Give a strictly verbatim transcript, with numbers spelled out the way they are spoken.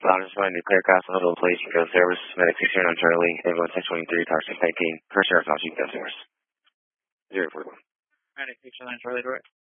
Lounge is going to declare Castle Hill Police, Go Service, Medic six zero nine Charlie, everyone six twenty-three, Tar six nineteen, First Sheriff's Office, Go Service. zero four one. Medic six zero nine Charlie, direct.